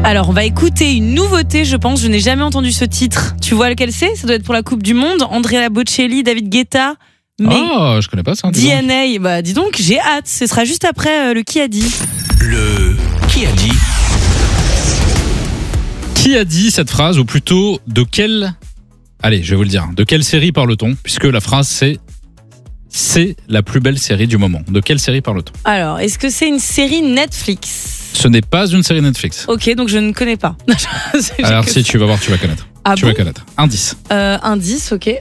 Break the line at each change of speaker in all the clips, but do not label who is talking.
Alors, on va écouter une nouveauté, je pense. Je n'ai jamais entendu ce titre. Tu vois lequel c'est ? Ça doit être pour la Coupe du Monde. Andrea Bocelli, David Guetta.
Oh, je connais pas ça.
DNA. Bah, dis donc, j'ai hâte. Ce sera juste après le Qui a dit.
Le Qui a dit ?
Qui a dit cette phrase, ou plutôt de quelle... Allez, je vais vous le dire. De quelle série parle-t-on ? Puisque la phrase c'est la plus belle série du moment. De quelle série parle-t-on ?
Alors, est-ce que c'est une série Netflix ?
Ce n'est pas une série Netflix.
Ok, donc je ne connais pas.
Alors si, tu vas voir, tu vas connaître.
Ah
tu vas connaître. Indice.
Indice, ok.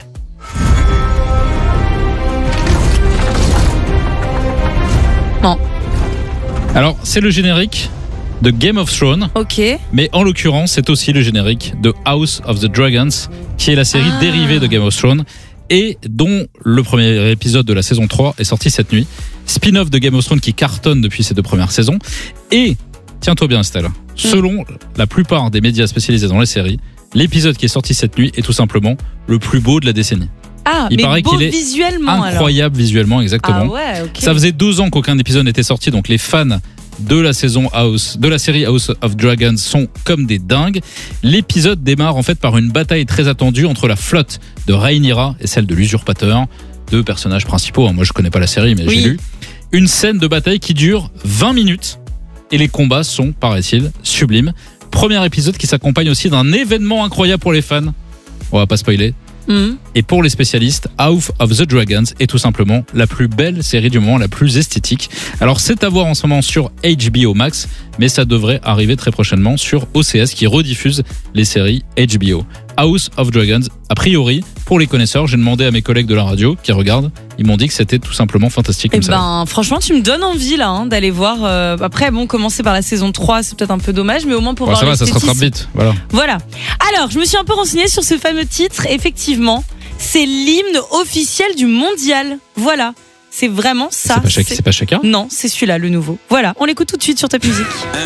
Non.
Alors, c'est le générique de Game of Thrones.
Ok.
Mais en l'occurrence, c'est aussi le générique de House of the Dragons, qui est la série dérivée de Game of Thrones et dont le premier épisode de la saison 3 est sorti cette nuit. Spin-off de Game of Thrones qui cartonne depuis ces 2 premières saisons. Et, tiens-toi bien Estelle, selon la plupart des médias spécialisés dans les séries, l'épisode qui est sorti cette nuit est tout simplement le plus beau de la décennie.
Ah,
Il
mais
paraît
beau
qu'il est
visuellement
incroyable visuellement, exactement.
Ah ouais, ok.
Ça faisait 12 ans qu'aucun épisode n'était sorti, donc les fans de la série House of Dragons sont comme des dingues. L'épisode démarre en fait par une bataille très attendue entre la flotte de Rhaenyra et celle de l'usurpateur, 2 personnages principaux. Moi je connais pas la série, mais j'ai lu. Une scène de bataille qui dure 20 minutes et les combats sont, paraît-il, sublimes. Premier épisode qui s'accompagne aussi d'un événement incroyable pour les fans. On va pas spoiler. Et pour les spécialistes, House of the Dragons est tout simplement la plus belle série du moment, la plus esthétique. Alors c'est à voir en ce moment sur HBO Max, mais ça devrait arriver très prochainement sur OCS qui rediffuse les séries HBO. House of Dragons, a priori, pour les connaisseurs, j'ai demandé à mes collègues de la radio qui regardent, ils m'ont dit que c'était tout simplement fantastique comme ça.
Franchement, tu me donnes envie là d'aller voir. Après, bon, commencer par la saison 3, c'est peut-être un peu dommage, mais au moins pour voir l'esthétisme.
Ça se rattrape vite,
Voilà. Alors, je me suis un peu renseignée sur ce fameux titre. Effectivement, c'est l'hymne officiel du mondial. Voilà. C'est vraiment ça.
C'est pas Shakira ?
Non, c'est celui-là, le nouveau. Voilà, on l'écoute tout de suite sur Top Music.